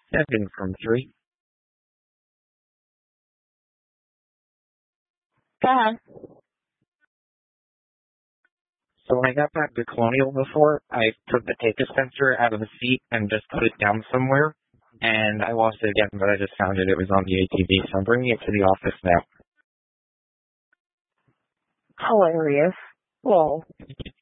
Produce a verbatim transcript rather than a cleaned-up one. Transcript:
Seven from three. Go ahead. So when I got back to Colonial before, I took the tape dispenser out of the seat and just put it down somewhere, and I lost it again, but I just found it. It was on the A T V, so I'm bringing it to the office now. Hilarious. Well,